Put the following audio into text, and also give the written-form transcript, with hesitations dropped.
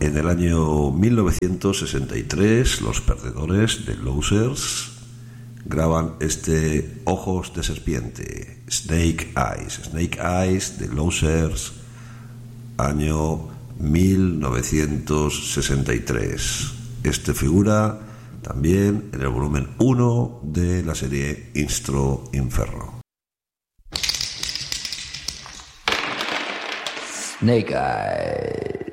En el año 1963, los perdedores de Losers graban este Ojos de Serpiente, Snake Eyes de Losers, año 1963. Este figura también en el volumen 1 de la serie Instro Inferno. Snake Eyes.